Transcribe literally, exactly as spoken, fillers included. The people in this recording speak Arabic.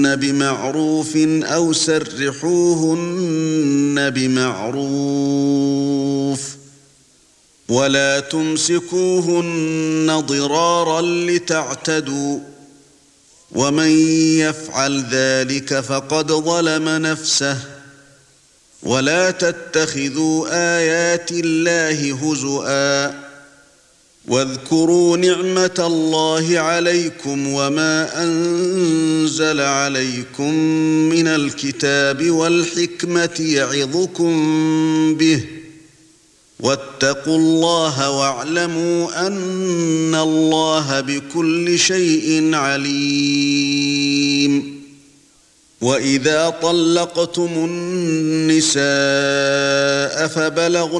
بمعروف أو سرحوهن بمعروف ولا تمسكوهن ضرارا لتعتدوا ومن يفعل ذلك فقد ظلم نفسه ولا تتخذوا آيات الله هزؤا واذكروا نعمة الله عليكم وما أنزل عليكم من الكتاب والحكمة يعظكم به واتقوا الله واعلموا أن الله بكل شيء عليم وإذا طلقتم النساء فبلغن